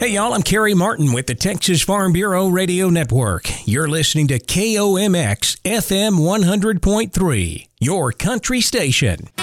Hey, y'all, I'm Kerry Martin with the Texas Farm Bureau Radio Network. You're listening to KOMX FM 100.3, your country station.